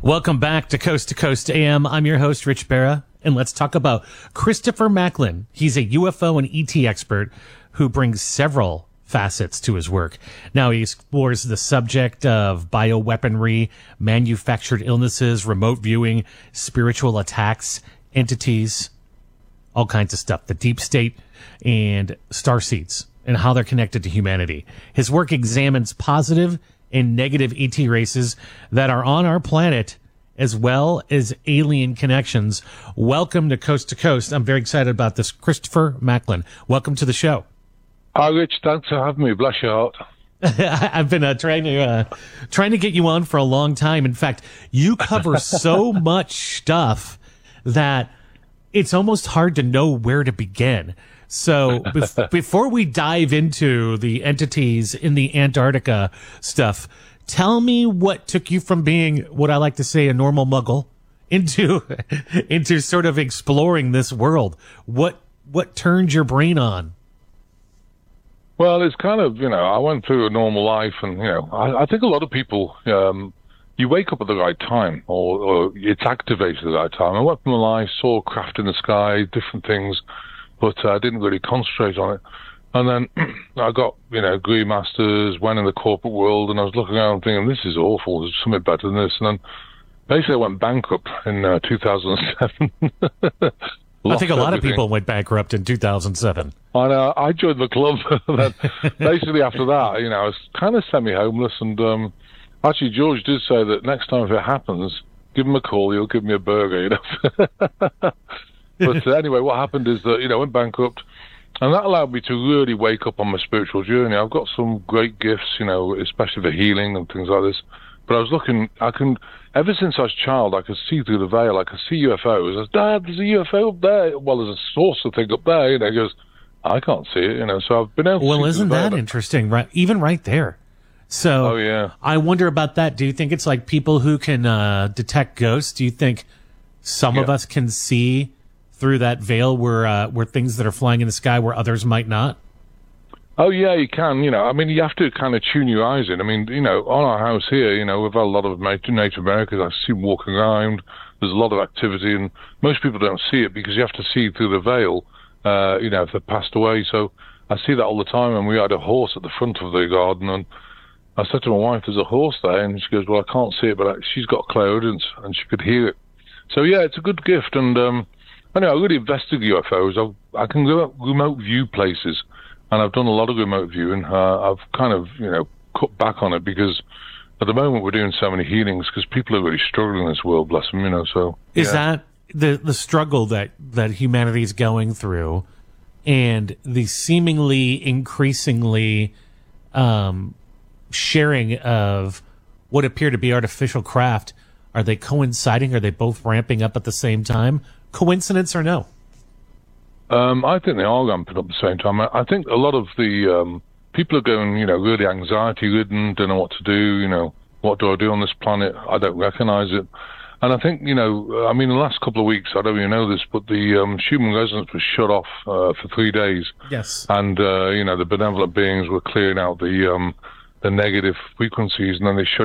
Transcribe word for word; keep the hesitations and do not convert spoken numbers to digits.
Welcome back to Coast to Coast A M. I'm your host, Rich Barra, and let's talk about Christopher Macklin. He's a U F O and E T expert who brings several facets to his work. Now he explores the subject of bioweaponry, manufactured illnesses, remote viewing, spiritual attacks, entities, all kinds of stuff, the deep state and starseeds and how they're connected to humanity. His work examines positive and negative E T races that are on our planet, as well as alien connections. Welcome to Coast to Coast. I'm very excited about this. Christopher Macklin, welcome to the show. Hi, Rich. Thanks for having me. Bless your heart. I've been uh, trying to uh, trying to get you on for a long time. In fact, you cover so much stuff that it's almost hard to know where to begin. So bef- before we dive into the entities in the Antarctica stuff, tell me what took you from being what I like to say a normal muggle into into sort of exploring this world. What what turned your brain on? Well, it's kind of, you know, I went through a normal life, and, you know, I, I think a lot of people, um, you wake up at the right time, or, or it's activated at the right time. I went from my life, saw craft in the sky, different things, but I uh, didn't really concentrate on it. And then I got, you know, degree masters, went in the corporate world, and I was looking around thinking, this is awful, there's something better than this. And then basically I went bankrupt in uh, two thousand seven. I think a lot everything. of people went bankrupt in two thousand seven. And uh, I joined the club. Basically after that, you know, I was kind of semi-homeless. And um, actually George did say that next time if it happens, give him a call, he'll give me a burger, you know. But uh, anyway, what happened is that, you know, I went bankrupt, and that allowed me to really wake up on my spiritual journey. I've got some great gifts, you know, especially for healing and things like this. But I was looking, I can, ever since I was a child, I could see through the veil. I could see U F Os. I was, Dad, there's a U F O up there. Well, there's a saucer thing up there. You know, he goes, I can't see it, you know. So I've been able to Well, see isn't through the that veil. interesting, right? Even right there. So oh, yeah. I wonder about that. Do you think it's like people who can uh, detect ghosts? Do you think some Yeah. of us can see through that veil where uh, where things that are flying in the sky where others might not? Oh, yeah, you can. You know, I mean, you have to kind of tune your eyes in. I mean, you know, on our house here, you know, we've had a lot of Native Americans. I see them walking around. There's a lot of activity, and most people don't see it because you have to see through the veil, uh, you know, if they've passed away. So I see that all the time, and we had a horse at the front of the garden, and I said to my wife, there's a horse there, and she goes, well, I can't see it, but she's got clairaudience, and she could hear it. So, yeah, it's a good gift, and um, anyway, I really invested in U F Os. I've, I can go remote view places, and I've done a lot of remote viewing. Uh, I've kind of, you know, cut back on it because at the moment we're doing so many healings because people are really struggling in this world, bless them, you know, so. Is yeah. that the, the struggle that, that humanity is going through and the seemingly increasingly um, sharing of what appear to be artificial craft? Are they coinciding? Are they both ramping up at the same time? Coincidence or no? Um, I think they are ramping up at the same time. I, I think a lot of the um, people are going, you know, really anxiety-ridden, don't know what to do, you know, what do I do on this planet? I don't recognize it. And I think, you know, I mean, the last couple of weeks, I don't even know this, but the um, Schumann resonance was shut off uh, for three days. Yes. And, uh, you know, the benevolent beings were clearing out the um, the negative frequencies, and then they shut